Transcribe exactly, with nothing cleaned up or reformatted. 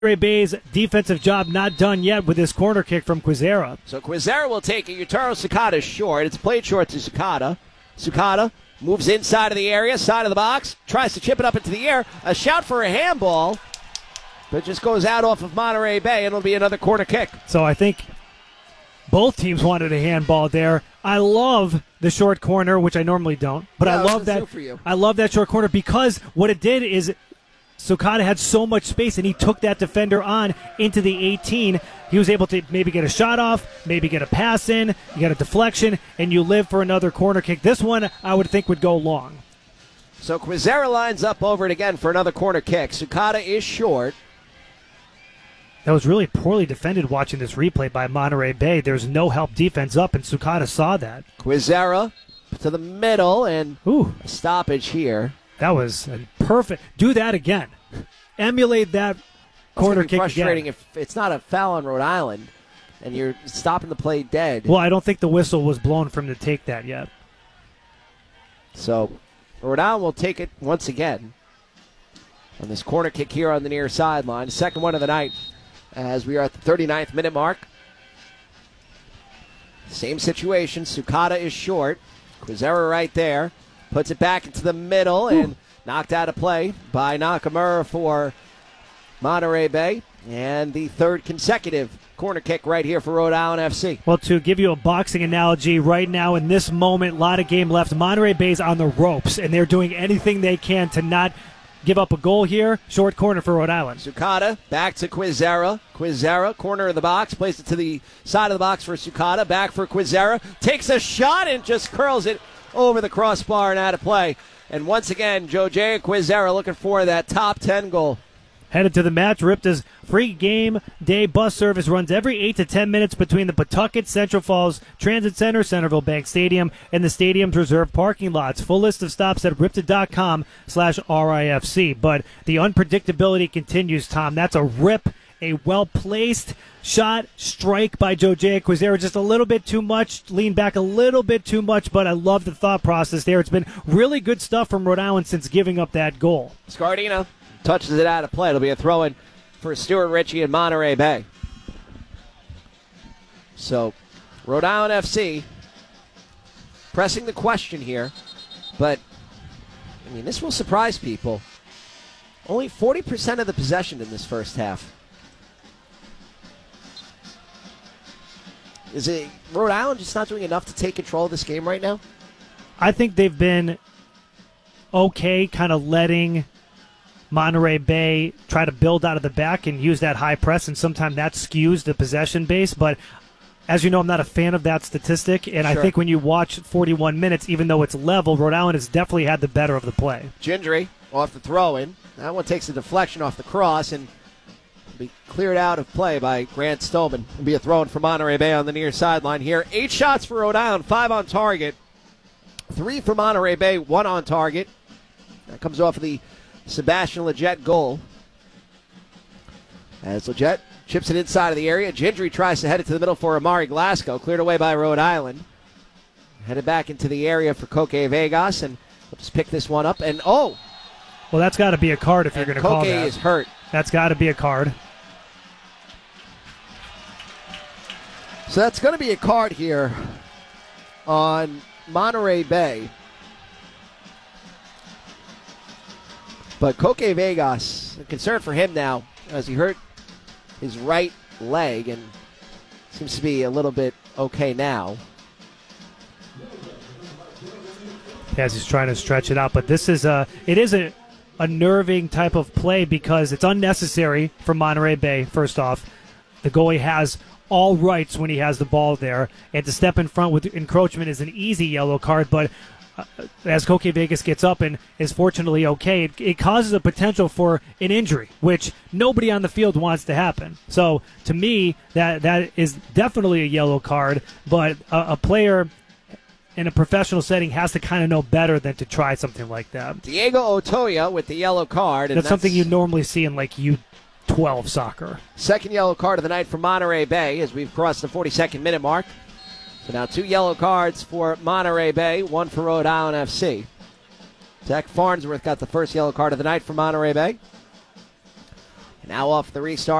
Monterey Bay's defensive job not done yet with this corner kick from Quizera. So Quizera will take it. Yutaro Sukata is short. It's played short to Sukata. Sukata moves inside of the area, side of the box, tries to chip it up into the air. A shout for a handball, but it just goes out off of Monterey Bay, and it'll be another corner kick. So I think both teams wanted a handball there. I love the short corner, which I normally don't, but Yeah, I love that. for you. I love that short corner because what it did is Sukata had so much space, and he took that defender on into the eighteen. He was able to maybe get a shot off, maybe get a pass in, you get a deflection, and you live for another corner kick. This one, I would think, would go long. So Quizera lines up over it again for another corner kick. Sukata is short. That was really poorly defended watching this replay by Monterey Bay. There's no help defense up, and Sukata saw that. Quizera to the middle, and Ooh, a stoppage here. that was a perfect. Do that again. Emulate that corner It's gonna be kick frustrating again. if it's not a foul on Rhode Island, and you're stopping the play dead. Well, I don't think the whistle was blown for him to take that yet. So Rhode Island will take it once again on this corner kick here on the near sideline. Second one of the night as we are at the thirty-ninth minute mark. Same situation. Sukata is short. Quizera right there. Puts it back into the middle and knocked out of play by Nakamura for Monterey Bay. And the third consecutive corner kick right here for Rhode Island F C. Well, to give you a boxing analogy, right now in this moment, a lot of game left. Monterey Bay's on the ropes, and they're doing anything they can to not give up a goal here. Short corner for Rhode Island. Sukata back to Quizera. Quizera, corner of the box, plays it to the side of the box for Sukata. Back for Quizera. Takes a shot and just curls it over the crossbar and out of play. And once again, Jojea Quizera looking for that top ten goal. Headed to the match, Ripta's free game day bus service runs every eight to ten minutes between the Pawtucket Central Falls Transit Center, Centerville Bank Stadium, and the stadium's reserved parking lots. Full list of stops at ripta.com slash RIFC. But the unpredictability continues, Tom. That's a rip, a well-placed shot, strike by Jojea Quizera. Just a little bit too much, lean back a little bit too much, but I love the thought process there. It's been really good stuff from Rhode Island since giving up that goal. Scardino touches it out of play. It'll be a throw-in for Stuart Ritchie and Monterey Bay. So, Rhode Island F C pressing the question here, but, I mean, this will surprise people. Only forty percent of the possession in this first half. Is it Rhode Island just not doing enough to take control of this game right now? I think they've been okay kind of letting Monterey Bay try to build out of the back and use that high press, and sometimes that skews the possession base. But as you know, I'm not a fan of that statistic, and Sure. I think when you watch forty-one minutes, even though it's level, Rhode Island has definitely had the better of the play. Gendry off the throw-in. That one takes a deflection off the cross and will be cleared out of play by Grant Stolman. It'll be a throw-in for Monterey Bay on the near sideline here. Eight shots for Rhode Island, five on target. Three for Monterey Bay, one on target. That comes off of the Sebastian Leggett goal. As Leggett chips it inside of the area. Gendry tries to head it to the middle for Amari Glasgow. Cleared away by Rhode Island. Headed back into the area for Coque Vegas, and we'll just pick this one up. And, oh! Well, that's got to be a card if you're going to call Coque that. is hurt. That's got to be a card. So that's going to be a card here on Monterey Bay. But Coque Vegas, a concern for him now, as he hurt his right leg and seems to be a little bit okay now. As he's trying to stretch it out. But this is a, it is a, a nerving type of play because it's unnecessary for Monterey Bay, first off. The goalie has all rights when he has the ball there. And to step in front with encroachment is an easy yellow card, but uh, as Coque Vegas gets up and is fortunately okay, it, it causes a potential for an injury, which nobody on the field wants to happen. So to me, that that is definitely a yellow card, but a, a player in a professional setting has to kind of know better than to try something like that. Diego Otoya with the yellow card. And that's, that's something you normally see in like U twelve soccer. Second yellow card of the night for Monterey Bay as we've crossed the forty-second minute mark. So now two yellow cards for Monterey Bay, one for Rhode Island F C. Zach Farnsworth got the first yellow card of the night for Monterey Bay. Now off the restart.